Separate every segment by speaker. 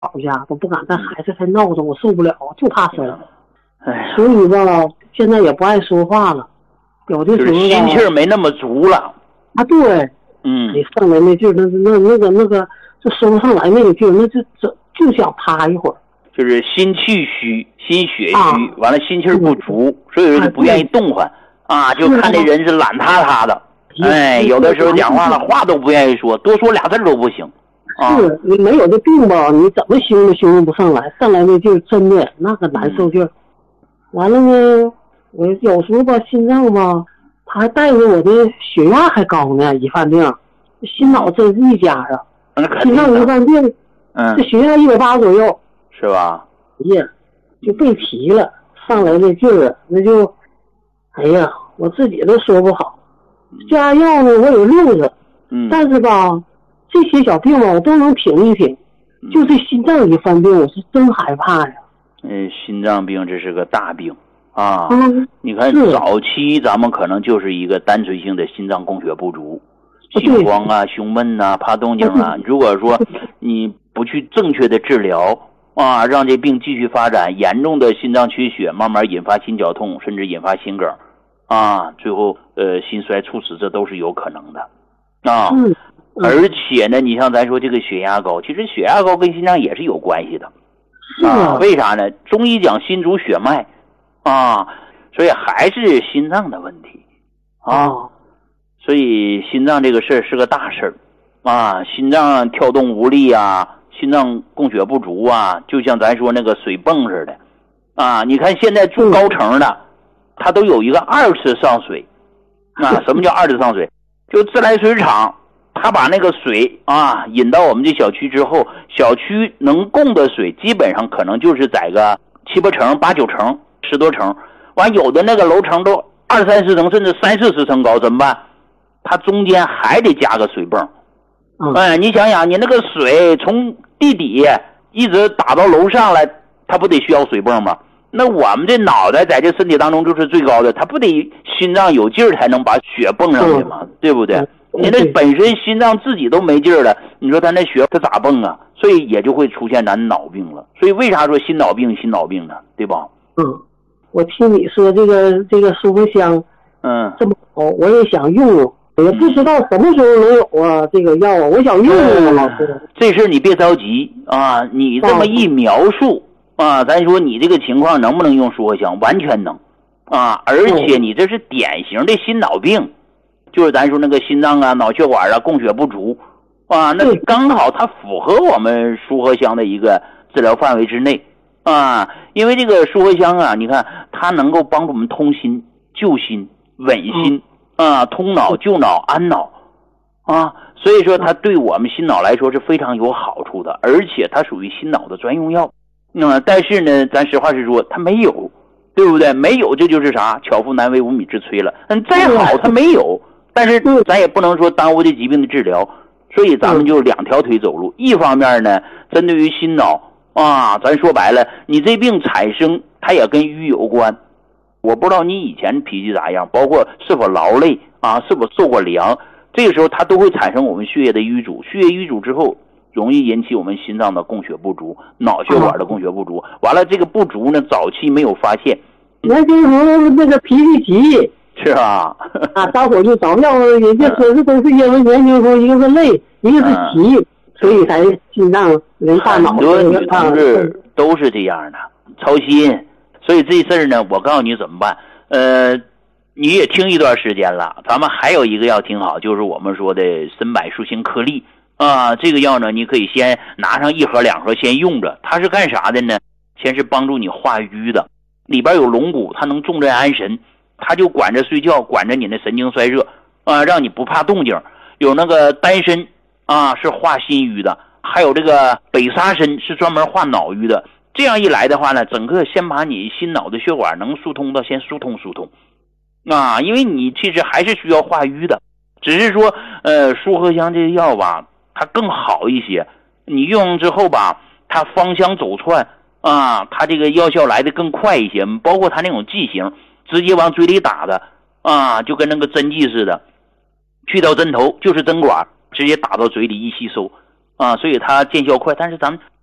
Speaker 1: 老家都不敢带孩子太闹腾，我受不了，就怕生。
Speaker 2: 哎，
Speaker 1: 所以吧，现在也不爱说话了，有的时候
Speaker 2: 心气儿没那么足了。
Speaker 1: 啊，对，你上来那劲儿，那个，就说不上来那个劲儿，那就想趴一会儿。
Speaker 2: 就是心气虚，心血虚，完了心气儿不足，所以说就不愿意动弹啊，就看这人是懒塌塌的。哎，有的时候讲话了，话都不愿意说，多说俩字都不行。
Speaker 1: 是你没有这病吧，你怎么形容形容不上来，上来那劲儿真的那个难受劲儿。完了呢，我有时候吧，心脏吧，他还带着我的血压还高呢，一犯病，心脑真是一家啊。心脏一犯病，这血压180左右，
Speaker 2: 是吧？
Speaker 1: 呀，就被提了，上来那劲儿，那就，哎呀，我自己都说不好。加药呢，我有6个，但是吧，这些小病吧，我都能挺一挺，就是心脏一犯病，我是真害怕呀。
Speaker 2: 心脏病这是个大病啊！你看早期咱们可能就是一个单纯性的心脏供血不足，心慌啊、胸闷啊、怕动静啊。如果说你不去正确的治疗啊，让这病继续发展，严重的心脏缺血，慢慢引发心绞痛，甚至引发心梗啊，最后心衰猝死，这都是有可能的啊。而且呢，你像咱说这个血压高，其实血压高跟心脏也是有关系的。为啥呢？中医讲心主血脉啊，所以还是心脏的问题啊。所以心脏这个事儿是个大事儿啊，心脏跳动无力啊，心脏供血不足啊，就像咱说那个水泵似的啊。你看现在住高层的，他都有一个2次上水啊。什么叫2次上水？就自来水厂。他把那个水啊引到我们这小区之后，小区能供的水基本上可能就是在个7、8层、8、9层、10多层，完有的那个楼层都20、30层甚至30、40层高，怎么办？它中间还得加个水泵。你想想，你那个水从地底一直打到楼上来，它不得需要水泵吗？那我们这脑袋在这身体当中就是最高的，它不得心脏有劲儿才能把血泵上去吗？对不对？你那本身心脏自己都没劲儿了，你说他那血他咋泵啊？所以也就会出现咱脑病了。所以为啥说心脑病呢？对吧？
Speaker 1: 我听你说这个舒活香，这么好，我也想用用，也不知道什么时候能有啊这个药啊，我想用用啊，老师。
Speaker 2: 这事你别着急啊，你这么一描述啊，咱说你这个情况能不能用舒活香？完全能啊，而且你这是典型的心脑病。就是咱说那个心脏啊、脑血管啊供血不足啊，那刚好它符合我们舒活香的一个治疗范围之内啊。因为这个舒活香啊，你看它能够帮助我们通心、救心、稳心啊，通脑、救脑、安脑啊，所以说它对我们心脑来说是非常有好处的，而且它属于心脑的专用药。但是呢，咱实话实说，它没有，对不对？没有，这就是啥？巧妇难为无米之炊了。再好它没有。但是咱也不能说耽误这疾病的治疗，所以咱们就2条腿走路。一方面呢，针对于心脑啊，咱说白了，你这病产生它也跟瘀有关。我不知道你以前脾气咋样，包括是否劳累啊，是否受过凉，这个时候它都会产生我们血液的瘀阻。血液瘀阻之后，容易引起我们心脏的供血不足，脑血管的供血不足。完了，这个不足呢，早期没有发现。
Speaker 1: 那就是那个脾气急。
Speaker 2: 是吧？
Speaker 1: 大伙就找药，人家说是都是因为年轻时候一个是累，一个是急，所以才心脏连大脑。
Speaker 2: 很多女同志都是这样的，操心。所以这事儿呢，我告诉你怎么办。你也听一段时间了，咱们还有一个药挺好，就是我们说的参柏树形颗粒啊。这个药呢，你可以先拿上1盒2盒先用着。它是干啥的呢？先是帮助你化瘀的，里边有龙骨，它能重镇安神。他就管着睡觉，管着你的神经衰弱啊，让你不怕动静。有那个丹参啊，是化心瘀的，还有这个北沙参是专门化脑瘀的。这样一来的话呢，整个先把你心脑的血管能疏通的先疏通啊，因为你其实还是需要化瘀的，只是说舒活香这个药吧，它更好一些。你用之后吧，它芳香走窜啊，它这个药效来的更快一些，包括它那种剂型。直接往嘴里打的啊，就跟那个针剂似的，去掉针头就是针管，直接打到嘴里一吸收啊，所以它见效快。但是咱们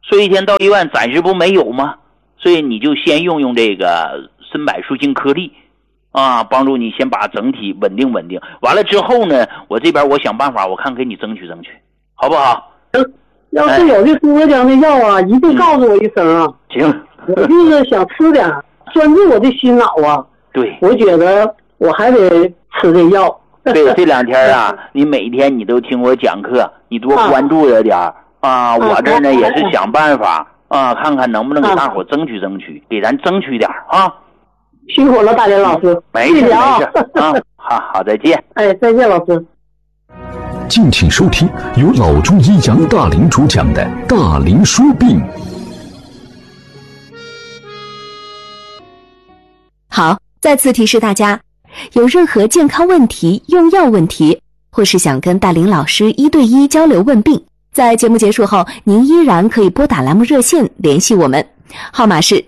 Speaker 2: 说一天到1万暂时不没有吗？所以你就先用这个参柏树精颗粒啊，帮助你先把整体稳定稳定。完了之后呢，我这边我想办法，我看给你争取，好不好？
Speaker 1: 要是有这多姜的药啊，一定告诉我一声啊。
Speaker 2: 行，
Speaker 1: 我就是想吃点专治我的心脑啊。
Speaker 2: 对，
Speaker 1: 我觉得我还得吃这药。
Speaker 2: 对，这2天啊，你每天你都听我讲课，你多关注着点啊。我这呢也是想办法啊，看看能不能给大伙争取，给咱争取点啊。
Speaker 1: 辛苦了，大连老师。
Speaker 2: 没事啊。好，再见。
Speaker 1: 哎，再见，老师。
Speaker 3: 敬请收听由老中医杨大林主讲的《大林说病》。
Speaker 4: 好，再次提示大家，有任何健康问题、用药问题，或是想跟大林老师1对1交流问病，在节目结束后，您依然可以拨打栏目热线联系我们，号码是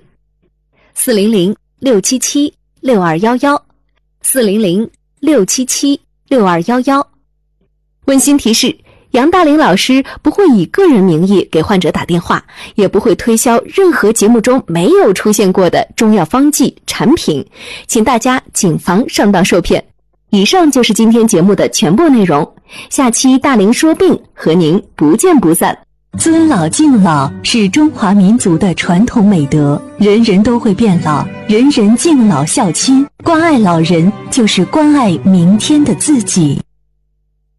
Speaker 4: 400-677-6211，400-677-6211。温馨提示，杨大林老师不会以个人名义给患者打电话，也不会推销任何节目中没有出现过的中药方剂产品，请大家谨防上当受骗。以上就是今天节目的全部内容，下期大林说病和您不见不散。
Speaker 5: 尊老敬老是中华民族的传统美德，人人都会变老，人人敬老孝亲，关爱老人就是关爱明天的自己。